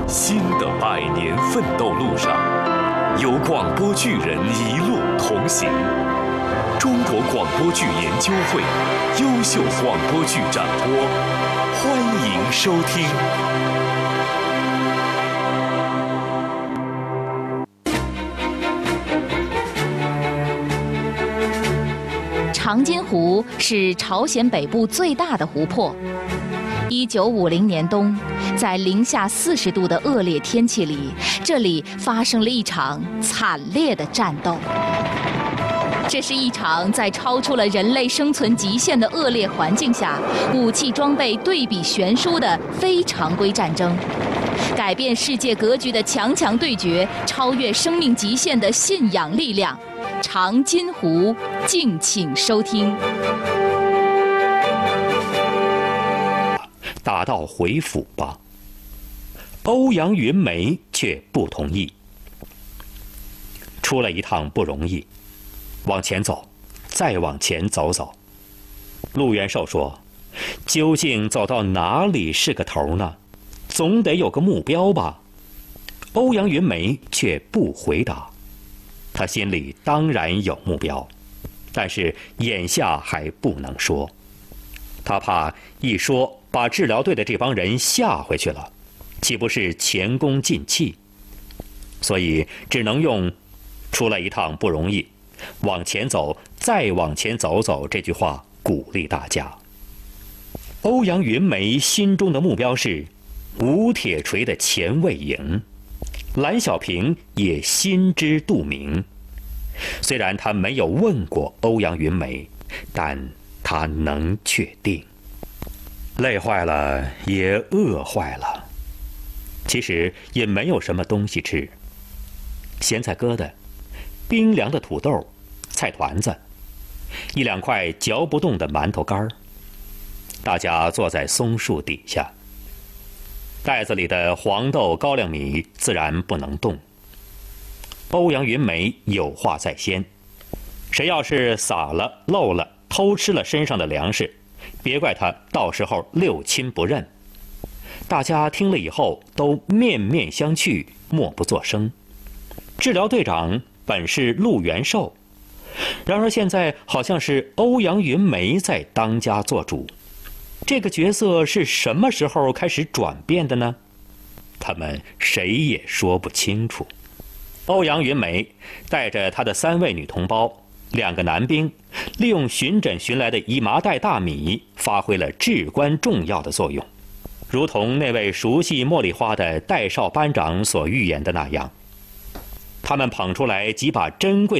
新的100年奋斗路上，有广播剧人一路同行。中国广播剧研究会优秀广播剧展播，欢迎收听。 长津湖是朝鲜北部最大的湖泊。1950年冬，在零下40度的恶劣天气里，这里发生了一场惨烈的战斗。这是一场在超出了人类生存极限的恶劣环境下，武器装备对比悬殊的非常规战争，改变世界格局的强强对决，超越生命极限的信仰力量。长津湖，敬请收听。 打道回府吧。欧阳云梅却不同意。出了一趟不容易，往前走，再往前走走。陆元寿说：“究竟走到哪里是个头呢？总得有个目标吧。”欧阳云梅却不回答。他心里当然有目标，但是眼下还不能说。他怕一说把治疗队的这帮人吓回去了，岂不是前功尽弃？所以只能用“出来一趟不容易，往前走，再往前走走”这句话鼓励大家。欧阳云梅心中的目标是吴铁锤的前卫营，蓝小平也心知肚明。虽然他没有问过欧阳云梅，但他能确定，累坏了也饿坏了。其实也没有什么东西吃，咸菜疙瘩、冰凉的土豆、菜团子，1-2块嚼不动的馒头干儿。大家坐在松树底下，袋子里的黄豆高粱米自然不能动。欧阳云梅有话在先，谁要是撒了、漏了、偷吃了身上的粮食，别怪他到时候六亲不认。大家听了以后都面面相觑，默不作声。治疗队长本是陆元寿，然而现在好像是欧阳云梅在当家做主。这个角色是什么时候开始转变的呢？他们谁也说不清楚。欧阳云梅带着她的3位女同胞、2个男兵，利用巡诊寻来的1麻袋大米，发挥了至关重要的作用。如同那位熟悉茉莉花的戴少班长所预言的那样，他们捧出来几把珍贵